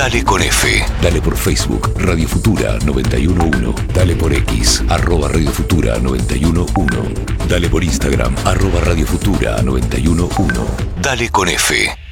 Dale con F. Dale por Facebook, Radio Futura 911. Dale por X, @Radio Futura 911. Dale por Instagram, @Radio Futura 911. Dale con F.